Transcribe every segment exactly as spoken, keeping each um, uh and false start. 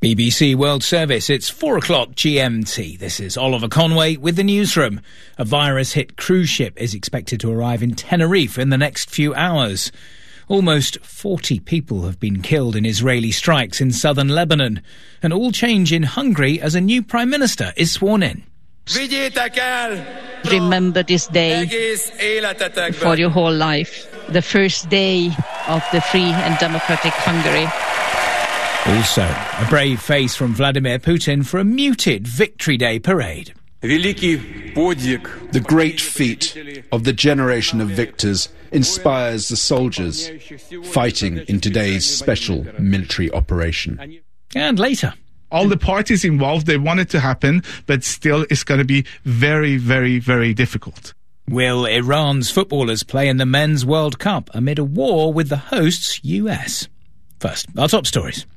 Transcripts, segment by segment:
B B C World Service, it's four o'clock G M T. This is Oliver Conway with the newsroom. A virus-hit cruise ship is expected to arrive in Tenerife in the next few hours. Almost forty people have been killed in Israeli strikes in southern Lebanon. And all change in Hungary as a new Prime Minister is sworn in. Remember this day for your whole life. The first day of the free and democratic Hungary. Also, a brave face from Vladimir Putin for a muted Victory Day parade. The great feat of the generation of victors inspires the soldiers fighting in today's special military operation. And later, all the parties involved, they want it to happen, but still it's going to be very, very, very difficult. Will Iran's footballers play in the Men's World Cup amid a war with the hosts, U S? First, our top stories.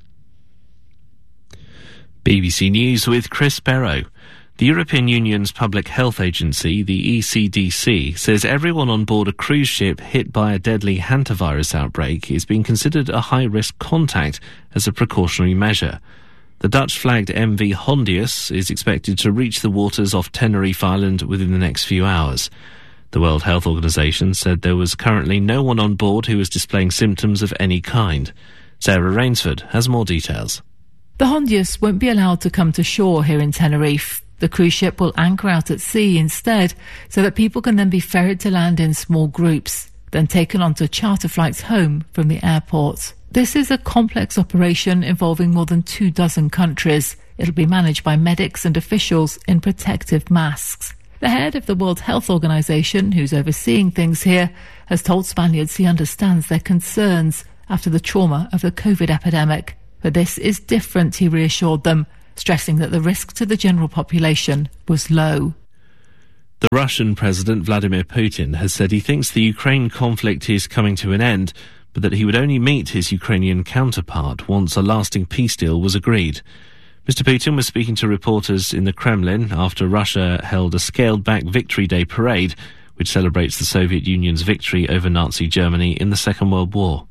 B B C News with Chris Barrow. The European Union's Public Health Agency, the E C D C, says everyone on board a cruise ship hit by a deadly hantavirus outbreak is being considered a high-risk contact as a precautionary measure. The Dutch-flagged M V Hondius is expected to reach the waters off Tenerife Island within the next few hours. The World Health Organization said there was currently no one on board who was displaying symptoms of any kind. Sarah Rainsford has more details. The Hondius won't be allowed to come to shore here in Tenerife. The cruise ship will anchor out at sea instead, so that people can then be ferried to land in small groups, then taken onto charter flights home from the airport. This is a complex operation involving more than two dozen countries. It'll be managed by medics and officials in protective masks. The head of the World Health Organization, who's overseeing things here, has told Spaniards he understands their concerns after the trauma of the COVID epidemic. But this is different, he reassured them, stressing that the risk to the general population was low. The Russian President Vladimir Putin has said he thinks the Ukraine conflict is coming to an end, but that he would only meet his Ukrainian counterpart once a lasting peace deal was agreed. Mister Putin was speaking to reporters in the Kremlin after Russia held a scaled-back Victory Day parade, which celebrates the Soviet Union's victory over Nazi Germany in the Second World War.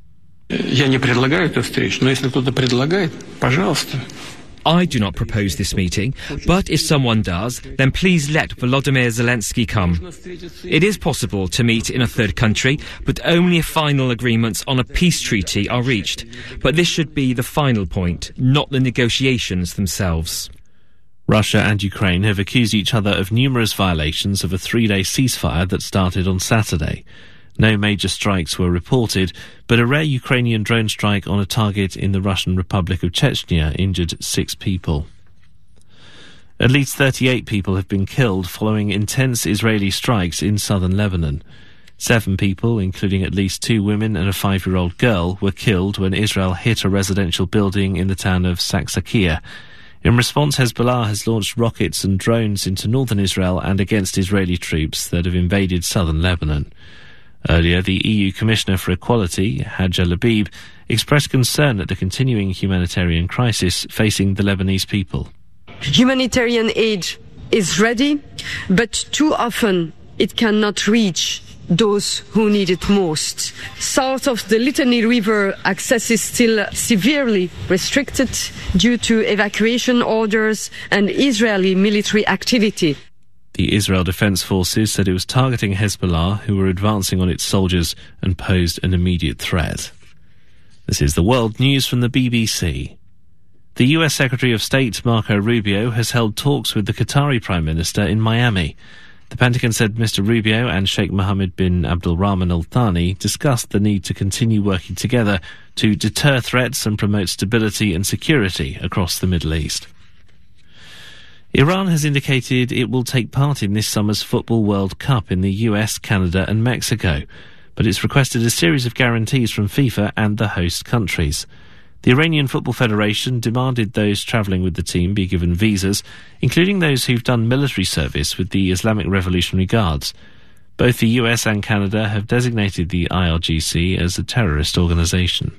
I do not propose this meeting, but if someone does, then please let Volodymyr Zelensky come. It is possible to meet in a third country, but only if final agreements on a peace treaty are reached. But this should be the final point, not the negotiations themselves. Russia and Ukraine have accused each other of numerous violations of a three-day ceasefire that started on Saturday. No major strikes were reported, but a rare Ukrainian drone strike on a target in the Russian Republic of Chechnya injured six people. At least thirty-eight people have been killed following intense Israeli strikes in southern Lebanon. Seven people, including at least two women and a five-year-old girl, were killed when Israel hit a residential building in the town of Saksakia. In response, Hezbollah has launched rockets and drones into northern Israel and against Israeli troops that have invaded southern Lebanon. Earlier, the E U Commissioner for Equality, Hadja Labib, expressed concern at the continuing humanitarian crisis facing the Lebanese people. Humanitarian aid is ready, but too often it cannot reach those who need it most. South of the Litani River, access is still severely restricted due to evacuation orders and Israeli military activity. The Israel Defense Forces said it was targeting Hezbollah, who were advancing on its soldiers and posed an immediate threat. This is the World News from the B B C. The U S Secretary of State Marco Rubio has held talks with the Qatari Prime Minister in Miami. The Pentagon said Mister Rubio and Sheikh Mohammed bin Abdulrahman Al Thani discussed the need to continue working together to deter threats and promote stability and security across the Middle East. Iran has indicated it will take part in this summer's Football World Cup in the U S, Canada and Mexico, but it's requested a series of guarantees from FIFA and the host countries. The Iranian Football Federation demanded those travelling with the team be given visas, including those who've done military service with the Islamic Revolutionary Guards. Both the U S and Canada have designated the I R G C as a terrorist organisation.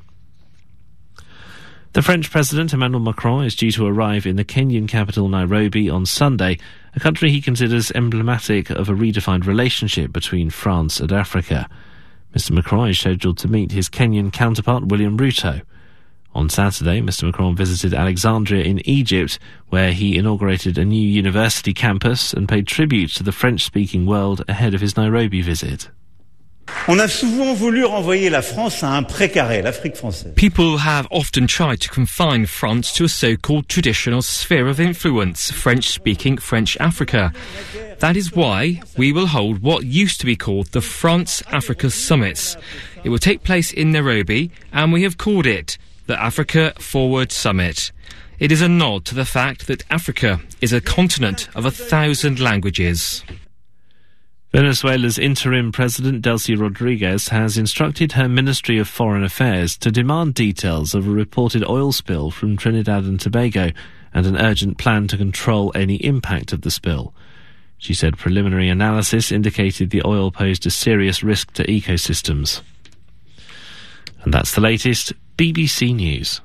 The French President Emmanuel Macron is due to arrive in the Kenyan capital Nairobi on Sunday, a country he considers emblematic of a redefined relationship between France and Africa. Mister Macron is scheduled to meet his Kenyan counterpart William Ruto. On Saturday, Mister Macron visited Alexandria in Egypt, where he inaugurated a new university campus and paid tribute to the French-speaking world ahead of his Nairobi visit. On a souvent voulu renvoyer la France à un précaré, l'Afrique française. People have often tried to confine France to a so-called traditional sphere of influence, French-speaking French Africa. That is why we will hold what used to be called the France-Africa Summits. It will take place in Nairobi, and we have called it the Africa Forward Summit. It is a nod to the fact that Africa is a continent of a thousand languages. Venezuela's interim president, Delcy Rodriguez, has instructed her Ministry of Foreign Affairs to demand details of a reported oil spill from Trinidad and Tobago and an urgent plan to control any impact of the spill. She said preliminary analysis indicated the oil posed a serious risk to ecosystems. And that's the latest B B C News.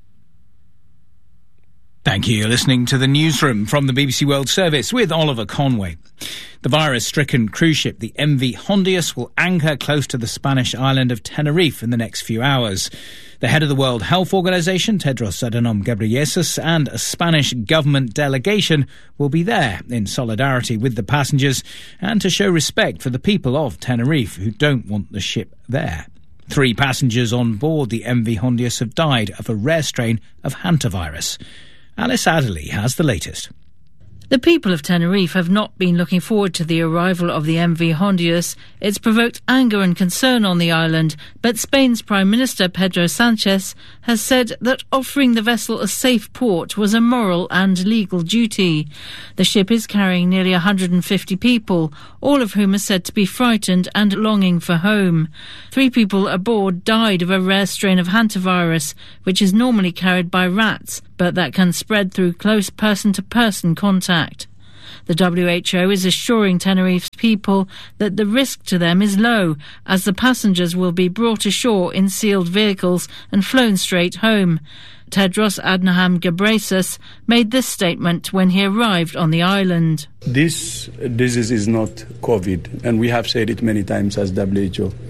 Thank you. You're listening to the newsroom from the B B C World Service with Oliver Conway. The virus-stricken cruise ship, the M V Hondius, will anchor close to the Spanish island of Tenerife in the next few hours. The head of the World Health Organization, Tedros Adhanom Ghebreyesus, and a Spanish government delegation will be there in solidarity with the passengers and to show respect for the people of Tenerife who don't want the ship there. Three passengers on board the M V Hondius have died of a rare strain of hantavirus. Alice Adderley has the latest. The people of Tenerife have not been looking forward to the arrival of the M V Hondius. It's provoked anger and concern on the island, but Spain's Prime Minister Pedro Sanchez has said that offering the vessel a safe port was a moral and legal duty. The ship is carrying nearly one hundred fifty people, all of whom are said to be frightened and longing for home. Three people aboard died of a rare strain of hantavirus, which is normally carried by rats, but that can spread through close person-to-person contact. The W H O is assuring Tenerife's people that the risk to them is low, as the passengers will be brought ashore in sealed vehicles and flown straight home. Tedros Adhanom Ghebreyesus made this statement when he arrived on the island. This disease is not COVID, and we have said it many times as W H O.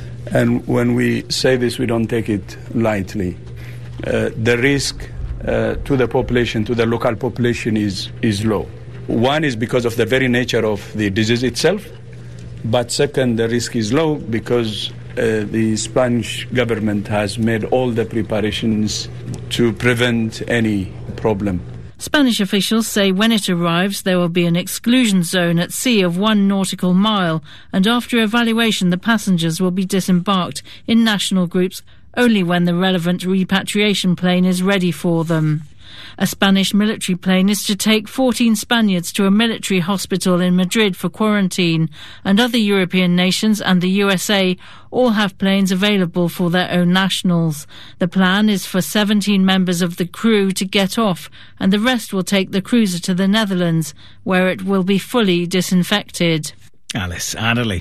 And when we say this, we don't take it lightly. Uh, the risk uh, to the population, to the local population, is, is low. One is because of the very nature of the disease itself, but second, the risk is low because uh, the Spanish government has made all the preparations to prevent any problem. Spanish officials say when it arrives there will be an exclusion zone at sea of one nautical mile, and after evaluation the passengers will be disembarked in national groups only when the relevant repatriation plane is ready for them. A Spanish military plane is to take fourteen Spaniards to a military hospital in Madrid for quarantine, and other European nations and the U S A all have planes available for their own nationals. The plan is for seventeen members of the crew to get off, and the rest will take the cruiser to the Netherlands, where it will be fully disinfected. Alice Adderley.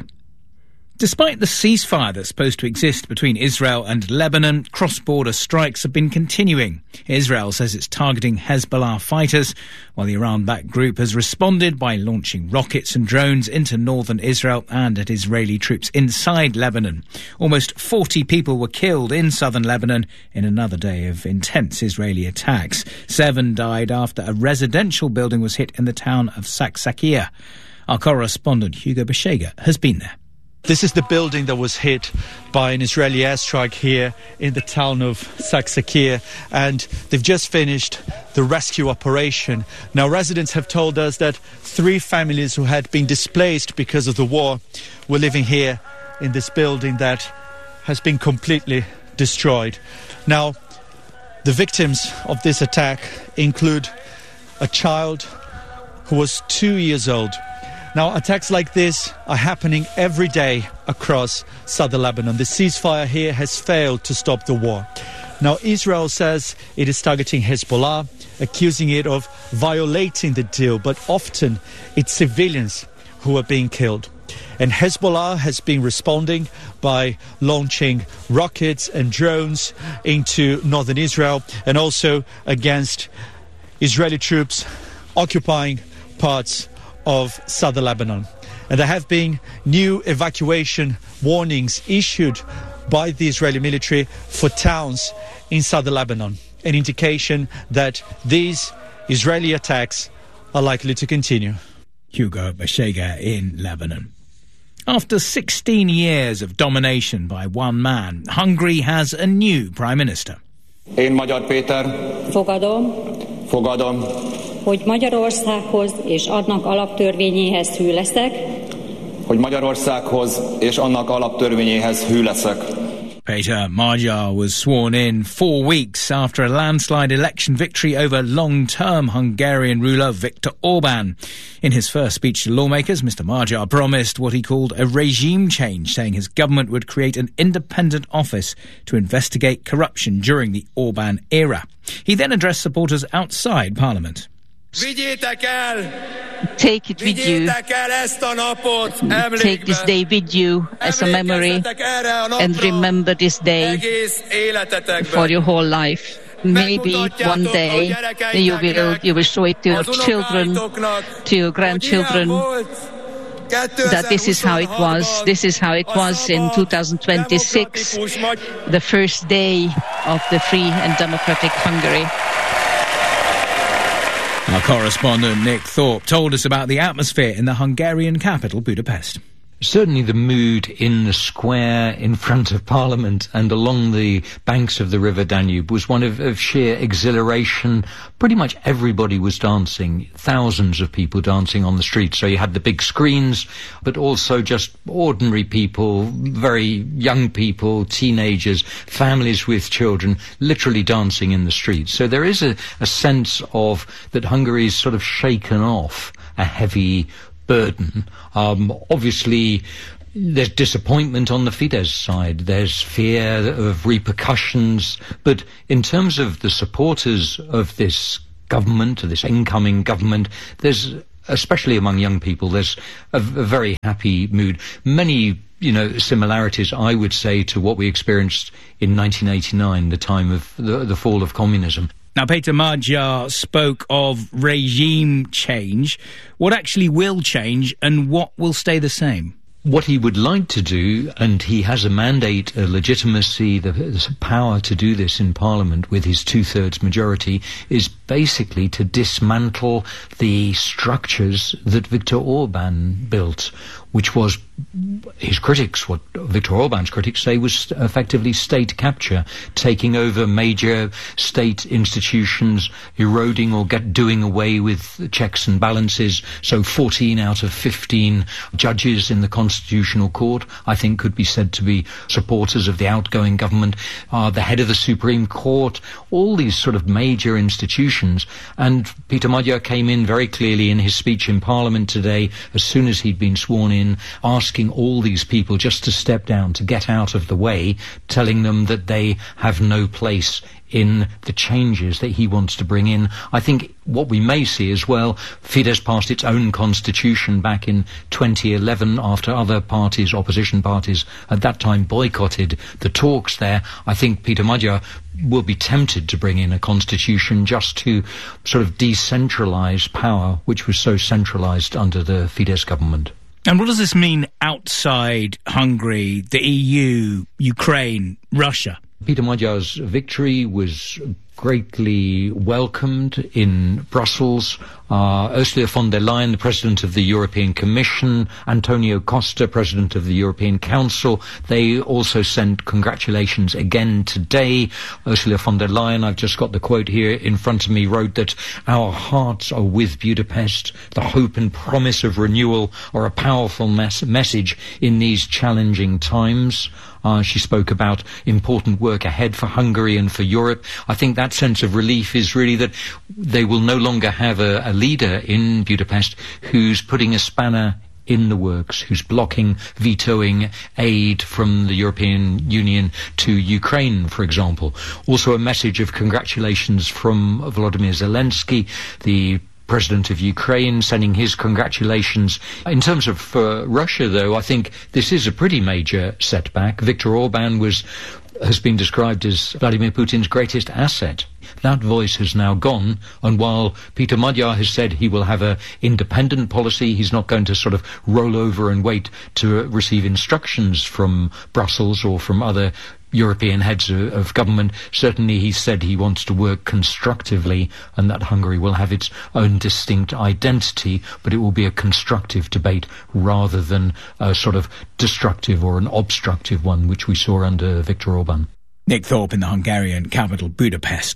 Despite the ceasefire that's supposed to exist between Israel and Lebanon, cross-border strikes have been continuing. Israel says it's targeting Hezbollah fighters, while the Iran-backed group has responded by launching rockets and drones into northern Israel and at Israeli troops inside Lebanon. Almost forty people were killed in southern Lebanon in another day of intense Israeli attacks. Seven died after a residential building was hit in the town of Saksakia. Our correspondent Hugo Beshega has been there. This is the building that was hit by an Israeli airstrike here in the town of Saksakia, and they've just finished the rescue operation. Now, residents have told us that three families who had been displaced because of the war were living here in this building that has been completely destroyed. Now, the victims of this attack include a child who was two years old. Now, attacks like this are happening every day across southern Lebanon. The ceasefire here has failed to stop the war. Now, Israel says it is targeting Hezbollah, accusing it of violating the deal, but often it's civilians who are being killed. And Hezbollah has been responding by launching rockets and drones into northern Israel and also against Israeli troops occupying parts of southern Lebanon. And there have been new evacuation warnings issued by the Israeli military for towns in southern Lebanon, an indication that these Israeli attacks are likely to continue. Hugo Bashega in Lebanon. After sixteen years of domination by one man, Hungary has a new Prime Minister. Én Magyar Péter. Fogadom. Fogadom. Hogy Magyarországhoz és annak alaptörvényéhez hű leszek. Hogy Magyarországhoz és annak alaptörvényéhez hű leszek. Peter Magyar was sworn in four weeks after a landslide election victory over long-term Hungarian ruler Viktor Orbán. In his first speech to lawmakers, Mister Magyar promised what he called a regime change, saying his government would create an independent office to investigate corruption during the Orbán era. He then addressed supporters outside Parliament. Take it with you. Take this day with you as a memory and remember this day for your whole life. Maybe one day you will, you will show it to your children, to your grandchildren, that this is how it was. This is how it was in two thousand twenty-six, the first day of the free and democratic Hungary. Our correspondent Nick Thorpe told us about the atmosphere in the Hungarian capital, Budapest. Certainly the mood in the square in front of Parliament and along the banks of the River Danube was one of, of sheer exhilaration. Pretty much everybody was dancing, thousands of people dancing on the streets. So you had the big screens, but also just ordinary people, very young people, teenagers, families with children, literally dancing in the streets. So there is a, a sense of that Hungary's sort of shaken off a heavy burden. Um, obviously, there's disappointment on the Fidesz side. There's fear of repercussions. But in terms of the supporters of this government, of this incoming government, there's, especially among young people, there's a, a very happy mood. Many, you know, similarities, I would say, to what we experienced in nineteen eighty-nine, the time of the, the fall of communism. Now, Peter Magyar spoke of regime change. What actually will change and what will stay the same? What he would like to do, and he has a mandate, a legitimacy, the, the power to do this in Parliament with his two-thirds majority, is basically to dismantle the structures that Viktor Orbán built, which was, his critics, what Viktor Orbán's critics say, was effectively state capture, taking over major state institutions, eroding or get, doing away with checks and balances. So fourteen out of fifteen judges in the Constitutional Court, I think, could be said to be supporters of the outgoing government, uh, the head of the Supreme Court, all these sort of major institutions. And Peter Magyar came in very clearly in his speech in Parliament today, as soon as he'd been sworn in, asking all these people just to step down, to get out of the way, telling them that they have no place in the changes that he wants to bring in. I think what we may see as well, Fidesz passed its own constitution back in twenty eleven after other parties, opposition parties, at that time boycotted the talks there. I think Peter Magyar will be tempted to bring in a constitution just to sort of decentralise power, which was so centralised under the Fidesz government. And what does this mean outside Hungary, the E U, Ukraine, Russia? Peter Magyar's victory was greatly welcomed in Brussels. Uh, Ursula von der Leyen, the President of the European Commission, Antonio Costa, President of the European Council, they also sent congratulations again today. Ursula von der Leyen, I've just got the quote here in front of me, wrote that our hearts are with Budapest. The hope and promise of renewal are a powerful mes- message in these challenging times. Uh, she spoke about important work ahead for Hungary and for Europe. I think that sense of relief is really that they will no longer have a, a leader in Budapest who's putting a spanner in the works, who's blocking, vetoing aid from the European Union to Ukraine, for example. Also a message of congratulations from Volodymyr Zelensky, the President of Ukraine, sending his congratulations. In terms of uh, Russia, though, I think this is a pretty major setback. Viktor Orbán was has been described as Vladimir Putin's greatest asset. That voice has now gone, and while Peter Magyar has said he will have an independent policy, he's not going to sort of roll over and wait to receive instructions from Brussels or from other European heads of, of government. Certainly he said he wants to work constructively and that Hungary will have its own distinct identity, but it will be a constructive debate rather than a sort of destructive or an obstructive one, which we saw under Viktor Orban. Nick Thorpe in the Hungarian capital, Budapest.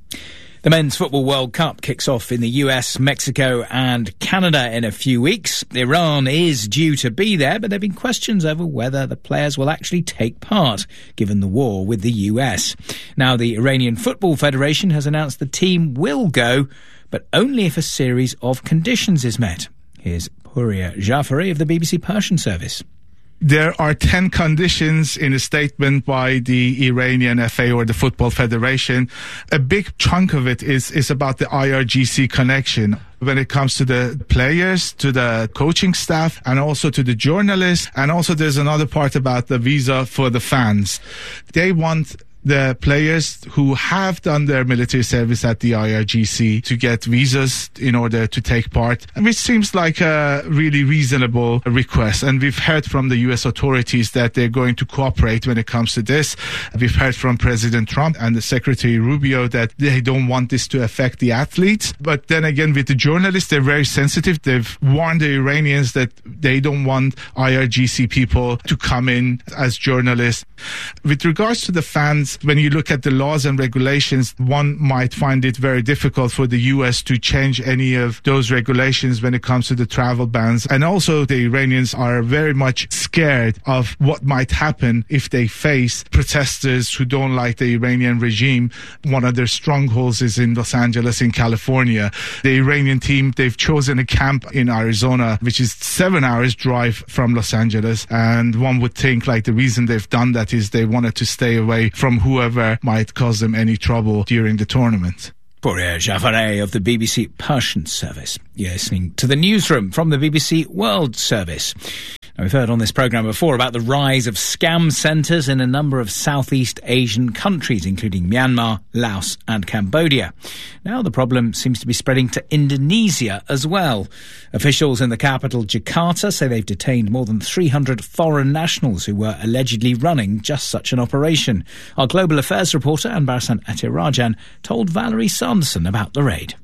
The Men's Football World Cup kicks off in the U S, Mexico and Canada in a few weeks. Iran is due to be there, but there have been questions over whether the players will actually take part, given the war with the U S. Now, the Iranian Football Federation has announced the team will go, but only if a series of conditions is met. Here's Pouria Jafari of the B B C Persian Service. There are ten conditions in a statement by the Iranian F A or the Football Federation. A big chunk of it is, is about the I R G C connection. When it comes to the players, to the coaching staff, and also to the journalists. And also there's another part about the visa for the fans. They want the players who have done their military service at the I R G C to get visas in order to take part, which seems like a really reasonable request. And we've heard from the U S authorities that they're going to cooperate when it comes to this. We've heard from President Trump and the Secretary Rubio that they don't want this to affect the athletes. But then again, with the journalists, they're very sensitive. They've warned the Iranians that they don't want I R G C people to come in as journalists. With regards to the fans, when you look at the laws and regulations, one might find it very difficult for the U S to change any of those regulations when it comes to the travel bans. And also the Iranians are very much scared of what might happen if they face protesters who don't like the Iranian regime. One of their strongholds is in Los Angeles, in California. The Iranian team, they've chosen a camp in Arizona, which is seven hours drive from Los Angeles. And one would think like the reason they've done that is they wanted to stay away from whoever might cause them any trouble during the tournament. Pouria Jafari of the B B C Persian Service. You're listening to the newsroom from the B B C World Service. Now, we've heard on this programme before about the rise of scam centres in a number of Southeast Asian countries, including Myanmar, Laos and Cambodia. Now the problem seems to be spreading to Indonesia as well. Officials in the capital, Jakarta, say they've detained more than three hundred foreign nationals who were allegedly running just such an operation. Our Global Affairs reporter, Anbarasan Atirajan, told Valerie Sanderson about the raid.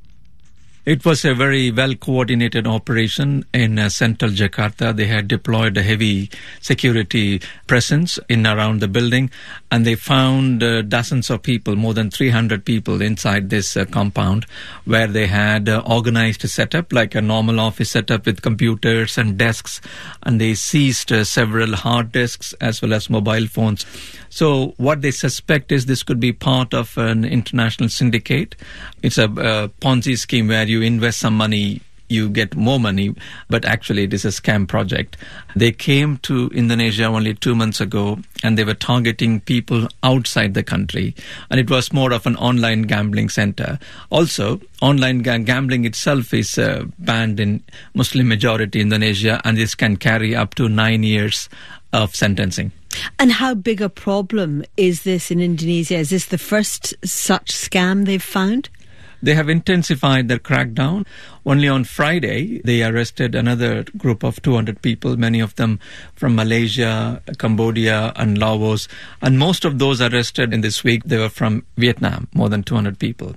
It was a very well-coordinated operation in uh, central Jakarta. They had deployed a heavy security presence in around the building, and they found uh, dozens of people, more than three hundred people inside this uh, compound, where they had uh, organized a setup, like a normal office setup with computers and desks, and they seized uh, several hard disks as well as mobile phones. So what they suspect is this could be part of an international syndicate. It's a uh, Ponzi scheme where you invest some money, you get more money, but actually it is a scam project. They came to Indonesia only two months ago, and they were targeting people outside the country, and it was more of an online gambling center. Also, online ga- gambling itself is uh, banned in Muslim majority Indonesia, and this can carry up to nine years of sentencing. And how big a problem is this in Indonesia? Is this the first such scam they've found? They have intensified their crackdown. Only on Friday, they arrested another group of two hundred people, many of them from Malaysia, Cambodia and Laos. And most of those arrested in this week, they were from Vietnam, more than two hundred people.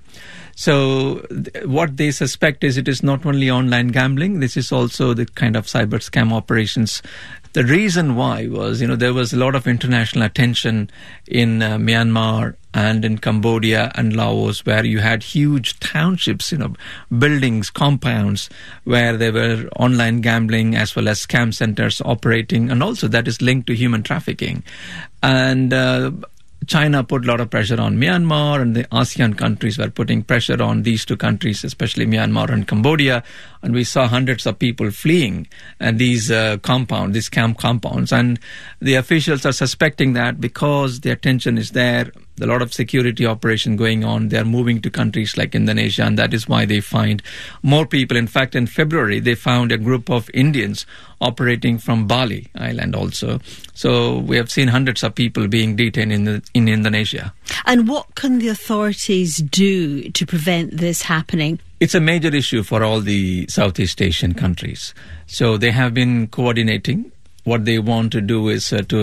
So th- what they suspect is it is not only online gambling, this is also the kind of cyber scam operations. The reason why was, you know, there was a lot of international attention in uh, Myanmar and in Cambodia and Laos, where you had huge townships, you know, buildings, compounds, where there were online gambling as well as scam centers operating, and also that is linked to human trafficking. And uh, China put a lot of pressure on Myanmar, and the ASEAN countries were putting pressure on these two countries, especially Myanmar and Cambodia. And we saw hundreds of people fleeing and these uh, compounds, these camp compounds. And the officials are suspecting that because the attention is there, a lot of security operation going on, they are moving to countries like Indonesia, and that is why they find more people. In fact, in February, they found a group of Indians operating from Bali Island also. So we have seen hundreds of people being detained in, the, in Indonesia. And what can the authorities do to prevent this happening? It's a major issue for all the Southeast Asian countries. So they have been coordinating. What they want to do is uh, to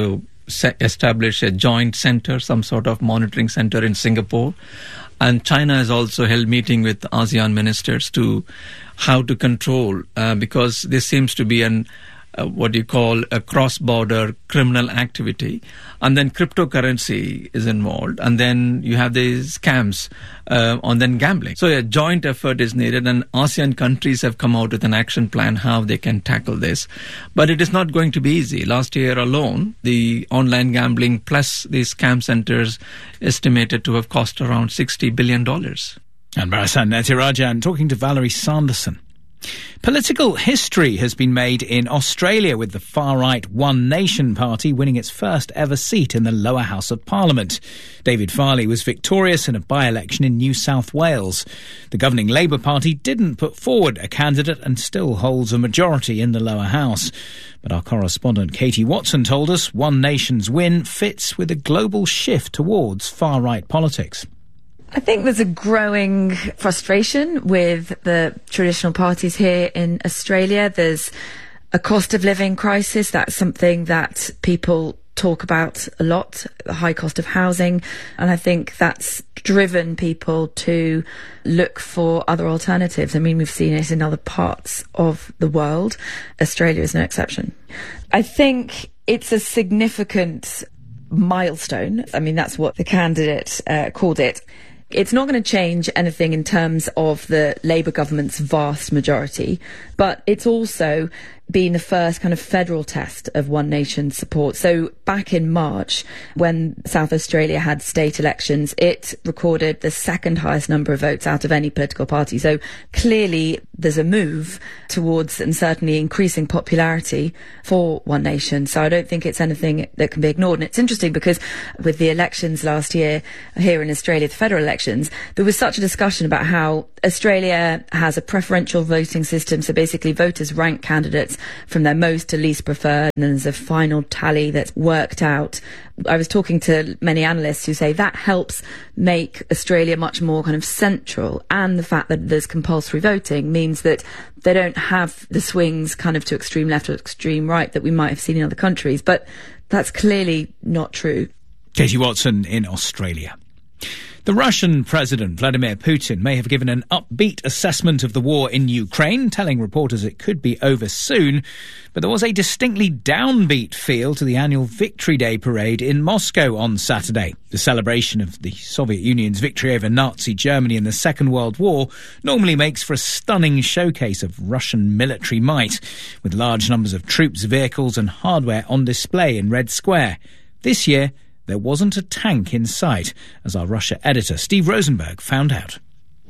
se- establish a joint center, some sort of monitoring center in Singapore. And China has also held meeting with ASEAN ministers to how to control, uh, because this seems to be an uh, what you call a cross-border criminal activity. And then cryptocurrency is involved. And then you have these scams uh, on then gambling. So a joint effort is needed, and ASEAN countries have come out with an action plan how they can tackle this. But it is not going to be easy. Last year alone, the online gambling plus these scam centers estimated to have cost around sixty billion dollars. And Barasan Natirajan talking to Valerie Sanderson. Political history has been made in Australia, with the far-right One Nation party winning its first ever seat in the lower house of Parliament. David Farley was victorious in a by-election in New South Wales. The governing Labour Party didn't put forward a candidate and still holds a majority in the lower house. But our correspondent Katie Watson told us One Nation's win fits with a global shift towards far-right politics. I think there's a growing frustration with the traditional parties here in Australia. There's a cost of living crisis. That's something that people talk about a lot, the high cost of housing. And I think that's driven people to look for other alternatives. I mean, we've seen it in other parts of the world. Australia is no exception. I think it's a significant milestone. I mean, that's what the candidate uh, called it. It's not going to change anything in terms of the Labour government's vast majority, but it's also been the first kind of federal test of One Nation support. So back in March, when South Australia had state elections, it recorded the second highest number of votes out of any political party. So clearly there's a move towards, and certainly increasing popularity for One Nation. So I don't think it's anything that can be ignored. And it's interesting because with the elections last year here in Australia, the federal elections, there was such a discussion about how Australia has a preferential voting system. So basically voters rank candidates from their most to least preferred, and then there's a final tally that's worked out. I was talking to many analysts who say that helps make Australia much more kind of central, and the fact that there's compulsory voting means that they don't have the swings kind of to extreme left or extreme right that we might have seen in other countries. But that's clearly not true. Katie Watson in Australia. The Russian President Vladimir Putin may have given an upbeat assessment of the war in Ukraine, telling reporters it could be over soon, but there was a distinctly downbeat feel to the annual Victory Day parade in Moscow on Saturday. The celebration of the Soviet Union's victory over Nazi Germany in the Second World War normally makes for a stunning showcase of Russian military might, with large numbers of troops, vehicles and hardware on display in Red Square. This year, there wasn't a tank in sight, as our Russia editor Steve Rosenberg found out.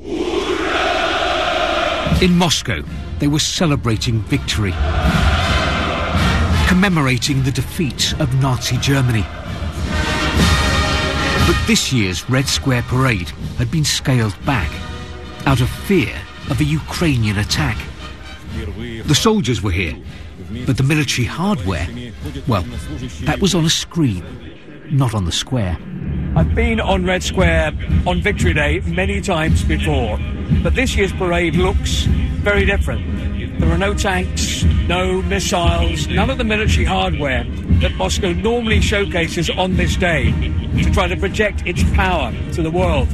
In Moscow, they were celebrating victory, commemorating the defeat of Nazi Germany. But this year's Red Square parade had been scaled back out of fear of a Ukrainian attack. The soldiers were here, but the military hardware, well, that was on a screen, not on the square. I've been on Red Square on Victory Day many times before, but this year's parade looks very different. There are no tanks, no missiles, none of the military hardware that Moscow normally showcases on this day to try to project its power to the world.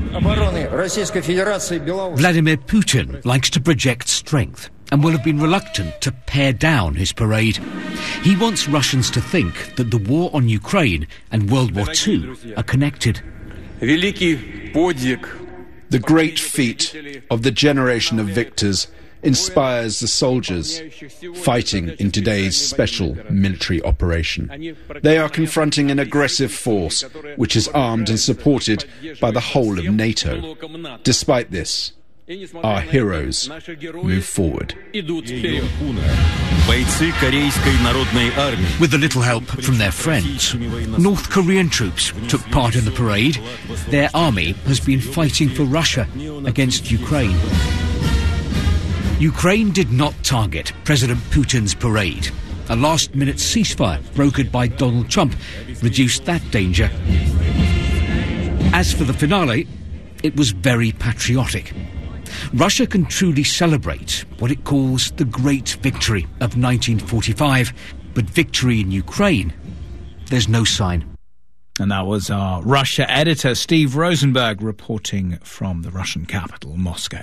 Vladimir Putin likes to project strength and will have been reluctant to pare down his parade. He wants Russians to think that the war on Ukraine and World War Two are connected. The great feat of the generation of victors inspires the soldiers fighting in today's special military operation. They are confronting an aggressive force which is armed and supported by the whole of NATO. Despite this, our heroes move forward. With a little help from their friends, North Korean troops took part in the parade. Their army has been fighting for Russia against Ukraine. Ukraine did not target President Putin's parade. A last-minute ceasefire brokered by Donald Trump reduced that danger. As for the finale, it was very patriotic. Russia can truly celebrate what it calls the Great Victory of nineteen forty-five, but victory in Ukraine there's no sign. And that was our Russia editor, Steve Rosenberg, reporting from the Russian capital, Moscow.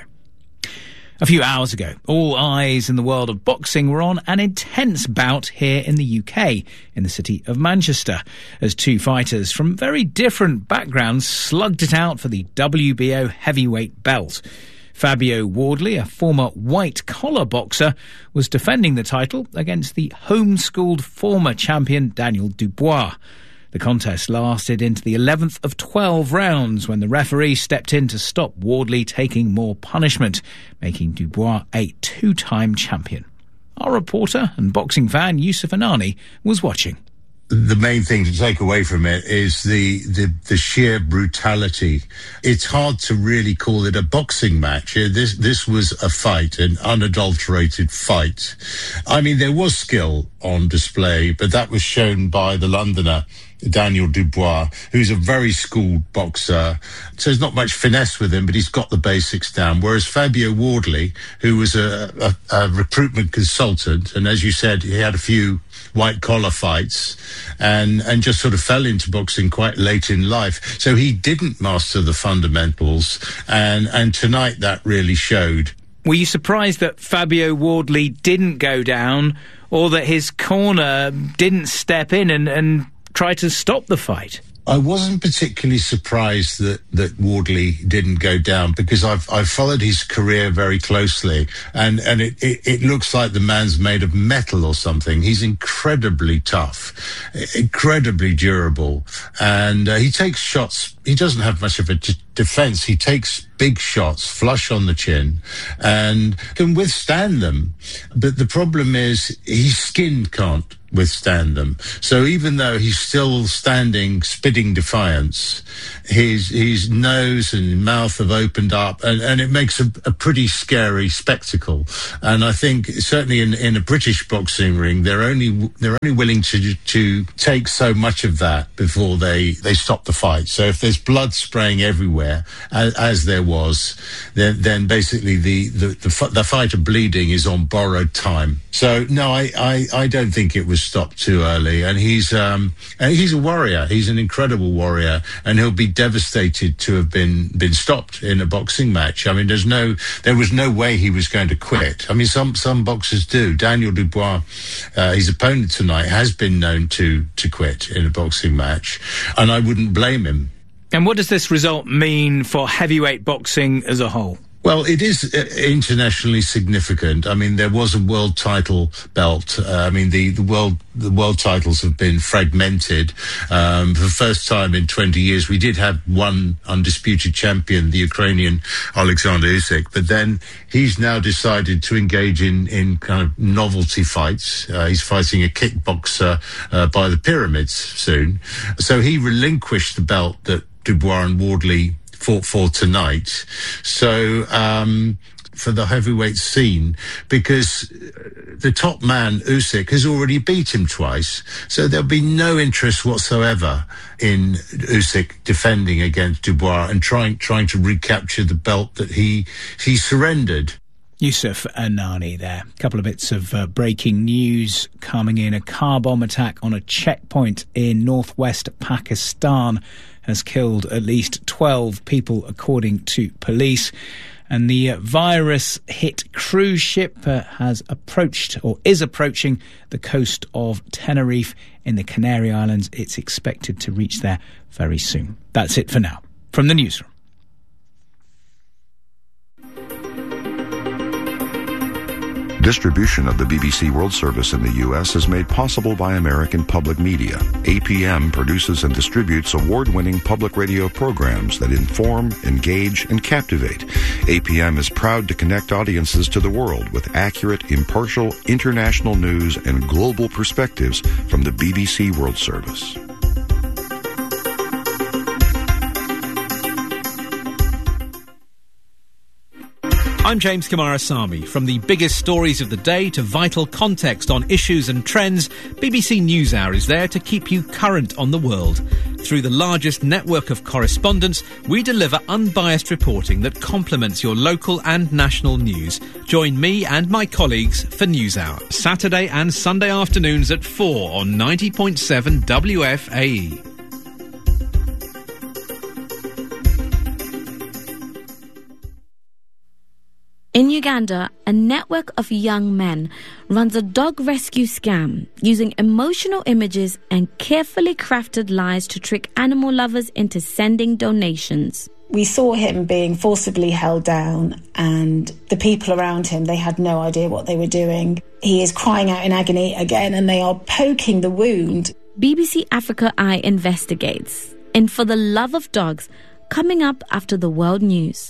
A few hours ago, all eyes in the world of boxing were on an intense bout here in the U K, in the city of Manchester, as two fighters from very different backgrounds slugged it out for the W B O heavyweight belt. Fabio Wardley, a former white-collar boxer, was defending the title against the homeschooled former champion Daniel Dubois. The contest lasted into the eleventh of twelve rounds when the referee stepped in to stop Wardley taking more punishment, making Dubois a two-time champion. Our reporter and boxing fan Yusuf Anani was watching. The main thing to take away from it is the, the, the sheer brutality. It's hard to really call it a boxing match. This, this was a fight, an unadulterated fight. I mean, there was skill on display, but that was shown by the Londoner, Daniel Dubois, who's a very schooled boxer. So there's not much finesse with him, but he's got the basics down. Whereas Fabio Wardley, who was a, a, a recruitment consultant, and as you said, he had a few white-collar fights and, and just sort of fell into boxing quite late in life. So he didn't master the fundamentals, and, and tonight that really showed. Were you surprised that Fabio Wardley didn't go down, or that his corner didn't step in and, and try to stop the fight? I wasn't particularly surprised that, that Wardley didn't go down, because I've I've followed his career very closely, and, and it, it, it looks like the man's made of metal or something. He's incredibly tough, incredibly durable, and uh, he takes shots. He doesn't have much of a d- defense. He takes big shots, flush on the chin, and can withstand them. But the problem is his skin can't withstand them. So even though he's still standing, spitting defiance, his his nose and mouth have opened up, and, and it makes a, a pretty scary spectacle. And I think certainly in, in a British boxing ring, they're only they're only willing to to take so much of that before they, they stop the fight. So if there's blood spraying everywhere, as, as there was, then then basically the the, the the fighter bleeding is on borrowed time. So no, I, I, I don't think it was stopped too early, and he's um and he's a warrior. He's an incredible warrior, and he'll be devastated to have been been stopped in a boxing match. I mean, there's no there was no way he was going to quit. I mean, some some boxers do. Daniel Dubois, uh, his opponent tonight, has been known to to quit in a boxing match, and I wouldn't blame him. And what does this result mean for heavyweight boxing as a whole? Well, it is uh, internationally significant. I mean, there was a world title belt. Uh, I mean, the, the world the world titles have been fragmented. Um, for the first time in twenty years, we did have one undisputed champion, the Ukrainian Alexander Usyk, but then he's now decided to engage in, in kind of novelty fights. Uh, he's fighting a kickboxer uh, by the Pyramids soon. So he relinquished the belt that Dubois and Wardley fought for tonight. So um, for the heavyweight scene, because the top man, Usyk, has already beat him twice. So there'll be no interest whatsoever in Usyk defending against Dubois and trying trying to recapture the belt that he he surrendered. Yusuf Anani there. A couple of bits of uh, breaking news coming in. A car bomb attack on a checkpoint in northwest Pakistan has killed at least twelve people, according to police. And the uh, virus-hit cruise ship uh, has approached, or is approaching, the coast of Tenerife in the Canary Islands. It's expected to reach there very soon. That's it for now. From the newsroom. Distribution of the B B C World Service in the U S is made possible by American Public Media. A P M produces and distributes award-winning public radio programs that inform, engage, and captivate. A P M is proud to connect audiences to the world with accurate, impartial, international news and global perspectives from the B B C World Service. I'm James Kamarasamy. From the biggest stories of the day to vital context on issues and trends, B B C NewsHour is there to keep you current on the world. Through the largest network of correspondents, we deliver unbiased reporting that complements your local and national news. Join me and my colleagues for NewsHour, Saturday and Sunday afternoons at four on ninety point seven W F A E. In Uganda, a network of young men runs a dog rescue scam using emotional images and carefully crafted lies to trick animal lovers into sending donations. We saw him being forcibly held down, and the people around him, they had no idea what they were doing. He is crying out in agony again, and they are poking the wound. B B C Africa Eye investigates. And For the Love of Dogs, coming up after the world news.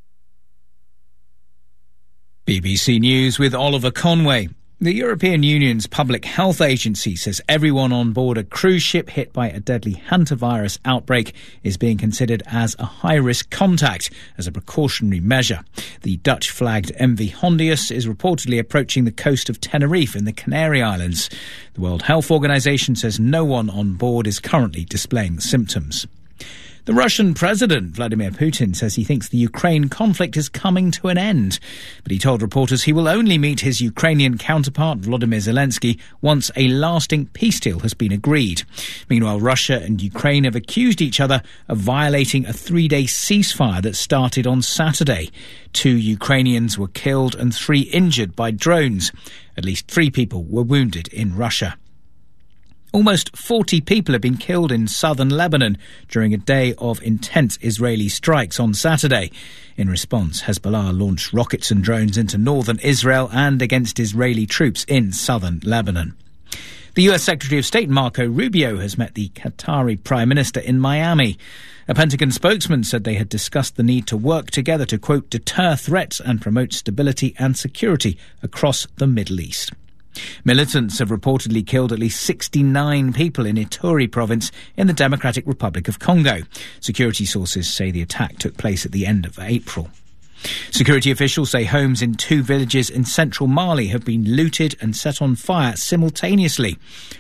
B B C News with Oliver Conway. The European Union's Public Health Agency says everyone on board a cruise ship hit by a deadly hantavirus outbreak is being considered as a high-risk contact as a precautionary measure. The Dutch-flagged M V Hondius is reportedly approaching the coast of Tenerife in the Canary Islands. The World Health Organization says no one on board is currently displaying the symptoms. The Russian President, Vladimir Putin, says he thinks the Ukraine conflict is coming to an end. But he told reporters he will only meet his Ukrainian counterpart, Volodymyr Zelensky, once a lasting peace deal has been agreed. Meanwhile, Russia and Ukraine have accused each other of violating a three-day ceasefire that started on Saturday. Two Ukrainians were killed and three injured by drones. At least three people were wounded in Russia. Almost forty people have been killed in southern Lebanon during a day of intense Israeli strikes on Saturday. In response, Hezbollah launched rockets and drones into northern Israel and against Israeli troops in southern Lebanon. The U S Secretary of State Marco Rubio has met the Qatari Prime Minister in Miami. A Pentagon spokesman said they had discussed the need to work together to, quote, deter threats and promote stability and security across the Middle East. Militants have reportedly killed at least sixty-nine people in Ituri province in the Democratic Republic of Congo. Security sources say the attack took place at the end of April. Security officials say homes in two villages in central Mali have been looted and set on fire simultaneously.